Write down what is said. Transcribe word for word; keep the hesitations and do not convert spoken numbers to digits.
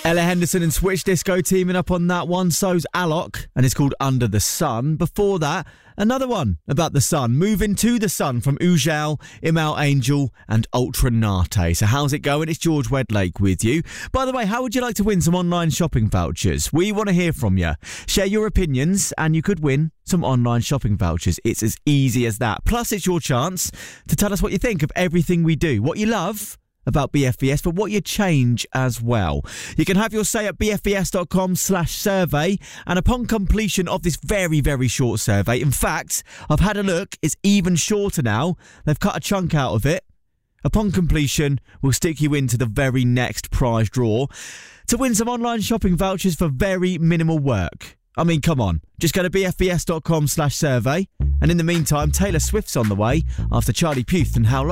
Ella Henderson and Switch Disco teaming up on that one. So's Alok, and it's called Under the Sun. Before that, another one about the sun. Moving to the Sun from Ujal, Imal Angel and Ultra Nate. So how's it going? It's George Wedlake with you. By the way, how would you like to win some online shopping vouchers? We want to hear from you. Share your opinions and you could win some online shopping vouchers. It's as easy as that. Plus, it's your chance to tell us what you think of everything we do, what you love about B F B S, but what you change as well. You can have your say at bfbs.com slash survey, and upon completion of this very, very short survey, in fact, I've had a look, it's even shorter now. They've cut a chunk out of it. Upon completion, we'll stick you into the very next prize draw to win some online shopping vouchers for very minimal work. I mean, come on. Just go to bfbs.com slash survey. And in the meantime, Taylor Swift's on the way after Charlie Puth and How Long.